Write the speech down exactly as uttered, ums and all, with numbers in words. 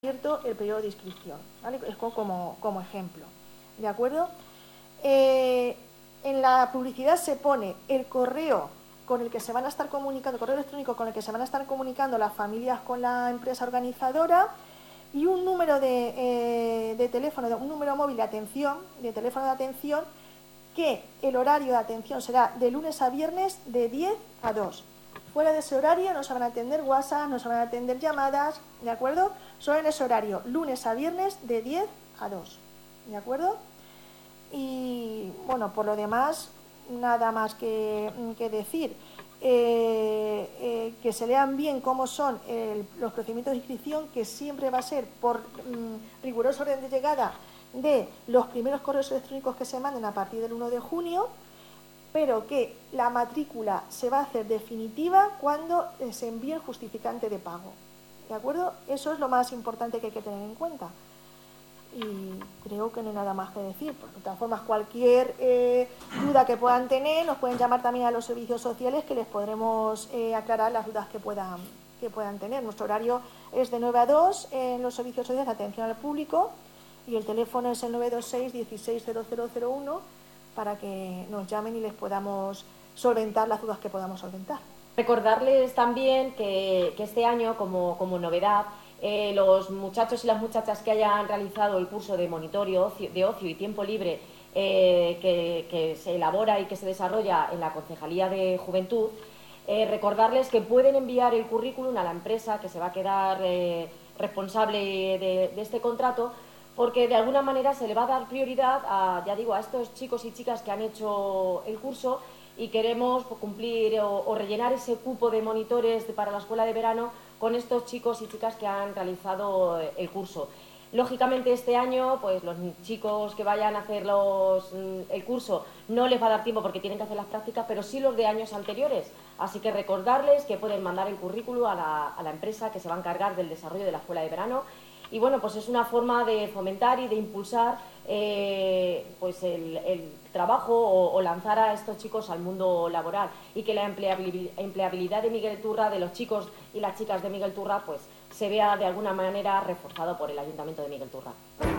abierto el periodo de inscripción, ¿vale? Es como, como ejemplo, ¿de acuerdo? Eh, en la publicidad se pone el correo con el que se van a estar comunicando, el correo electrónico con el que se van a estar comunicando las familias con la empresa organizadora y un número de, eh, de teléfono, un número móvil de atención, de teléfono de atención, que el horario de atención será de lunes a viernes de diez a dos. Fuera de ese horario no se van a atender WhatsApp, no se van a atender llamadas, ¿de acuerdo? Solo en ese horario, lunes a viernes de diez a dos, ¿de acuerdo? Y bueno, por lo demás, nada más que, que decir. Eh, eh, que se lean bien cómo son el, los procedimientos de inscripción, que siempre va a ser por mm, riguroso orden de llegada de los primeros correos electrónicos que se manden a partir del uno de junio, pero que la matrícula se va a hacer definitiva cuando se envíe el justificante de pago, ¿de acuerdo? Eso es lo más importante que hay que tener en cuenta. Y creo que no hay nada más que decir. De todas formas, cualquier eh, duda que puedan tener, nos pueden llamar también a los servicios sociales, que les podremos eh, aclarar las dudas que puedan, que puedan tener. Nuestro horario es de nueve a dos en los servicios sociales de atención al público y el teléfono es el nueve dos seis, dieciséis, cero cero cero uno para que nos llamen y les podamos solventar las dudas que podamos solventar. Recordarles también que, que este año, como, como novedad, eh, los muchachos y las muchachas que hayan realizado el curso de monitorio ocio, de ocio y tiempo libre eh, que, que se elabora y que se desarrolla en la Concejalía de Juventud, eh, recordarles que pueden enviar el currículum a la empresa que se va a quedar eh, responsable de, de este contrato, porque de alguna manera se le va a dar prioridad a, ya digo, a estos chicos y chicas que han hecho el curso y queremos cumplir o, o rellenar ese cupo de monitores de, para la escuela de verano con estos chicos y chicas que han realizado el curso. Lógicamente este año, pues los chicos que vayan a hacer los, el curso no les va a dar tiempo porque tienen que hacer las prácticas, pero sí los de años anteriores. Así que recordarles que pueden mandar el currículo a la, a la empresa que se va a encargar del desarrollo de la escuela de verano. Y bueno, pues es una forma de fomentar y de impulsar eh, pues el, el trabajo o, o lanzar a estos chicos al mundo laboral y que la empleabilidad de Miguel Turra, de los chicos y las chicas de Miguel Turra, pues se vea de alguna manera reforzado por el Ayuntamiento de Miguel Turra.